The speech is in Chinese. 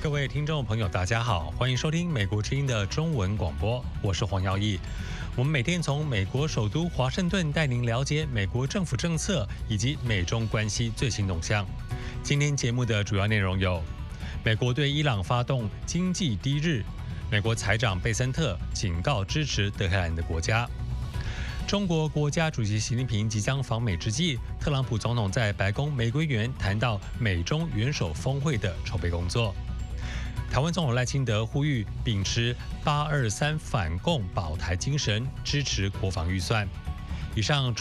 各位听众朋友，大家好，欢迎收听美国之音的中文广播，我是黄耀义。我们每天从美国首都华盛顿带您了解美国政府政策以及美中关系最新动向。今天节目的主要内容有：美国对伊朗发动经济低日，美国财长贝森特警告支持德黑兰的国家。中国国家主席习近平即将访美之际，特朗普总统在白宫玫瑰园谈到美中元首峰会的筹备工作。台湾总统赖清德呼吁秉持823反共保台精神，支持国防预算。以上